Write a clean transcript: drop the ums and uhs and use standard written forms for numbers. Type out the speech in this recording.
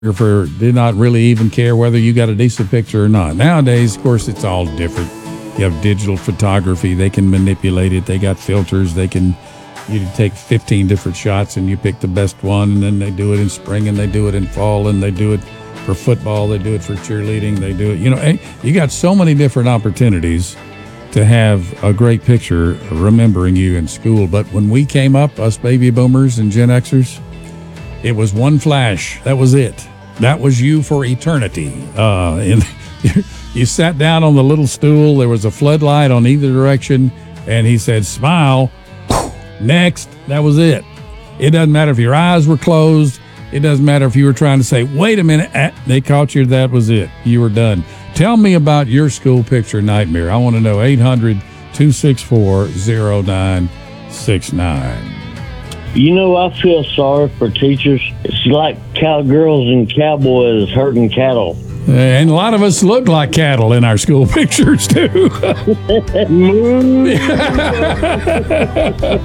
photographer did not really even care whether you got a decent picture or not. Nowadays, of course, it's all different. You have digital photography. They can manipulate it. They got filters. You take 15 different shots and you pick the best one, and then they do it in spring and they do it in fall and they do it for football. They do it for cheerleading. They do it, you got so many different opportunities to have a great picture remembering you in school. But when we came up, us baby boomers and Gen Xers, it was one flash. That was it. That was you for eternity. And you sat down on the little stool. There was a floodlight on either direction, and he said, "Smile." Next. That was it. It doesn't matter if your eyes were closed. It doesn't matter if you were trying to say, "Wait a minute." They caught you. That was it. You were done. Tell me about your school picture nightmare. I want to know. 800-264-0969. I feel sorry for teachers. It's like cowgirls and cowboys herding cattle. And a lot of us look like cattle in our school pictures, too.